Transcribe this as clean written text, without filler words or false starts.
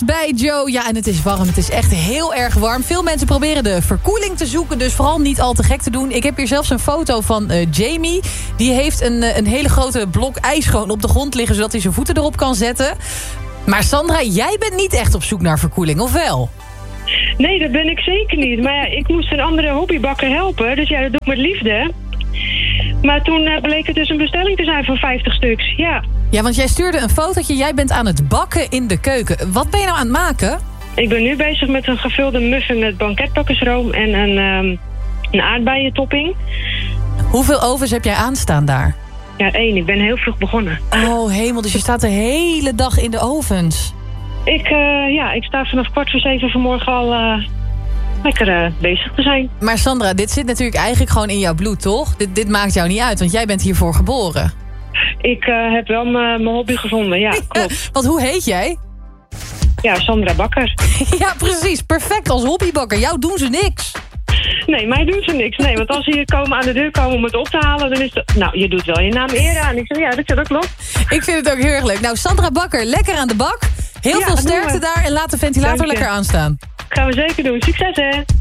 Stars bij Joe. Ja, en het is warm. Het is echt heel erg warm. Veel mensen proberen de verkoeling te zoeken, dus vooral niet al te gek te doen. Ik heb hier zelfs een foto van Jamie. Die heeft een hele grote blok ijs gewoon op de grond liggen, zodat hij zijn voeten erop kan zetten. Maar Sandra, jij bent niet echt op zoek naar verkoeling, of wel? Nee, dat ben ik zeker niet. Maar ja, ik moest een andere hobbybakker helpen. Dus ja, dat doe ik met liefde. Maar toen bleek het dus een bestelling te zijn van 50 stuks. Ja. Ja, want jij stuurde een fotootje. Jij bent aan het bakken in de keuken. Wat ben je nou aan het maken? Ik ben nu bezig met een gevulde muffin met banketbakkersroom en een aardbeientopping. Hoeveel ovens heb jij aanstaan daar? Ja, 1. Ik ben heel vroeg begonnen. Oh hemel, dus je staat de hele dag in de ovens. Ik sta vanaf 6:45 vanmorgen al lekker bezig te zijn. Maar Sandra, dit zit natuurlijk eigenlijk gewoon in jouw bloed, toch? Dit maakt jou niet uit, want jij bent hiervoor geboren. Ik heb wel mijn hobby gevonden, ja, klopt. Want hoe heet jij? Ja, Sandra Bakker. Ja, precies. Perfect als hobbybakker. Jou doen ze niks. Nee, mij doen ze niks. Nee, want als ze hier aan de deur komen om het op te halen, dan is het... Nou, je doet wel je naam eer aan. Ik zeg, ja, dat klopt. Ik vind het ook heel erg leuk. Nou, Sandra Bakker, lekker aan de bak. Heel veel sterkte daar en laat de ventilator lekker aanstaan. Gaan we zeker doen. Succes, hè.